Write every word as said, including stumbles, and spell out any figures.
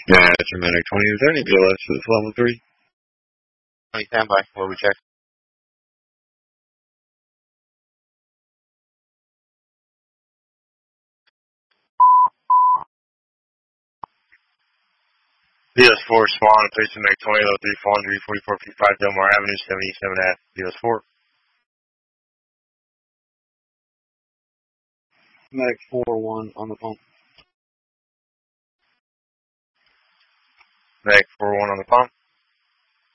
Yeah, it's your Medic twenty. Is there any B L S that's level three? twenty standby. Where we check? B S four Swan, place in Medic twenty, level three, Fallen three forty-four feet five, Delmar Avenue, seventy-seven at B S four. Medic four one on the pump. Medic four one on the pump.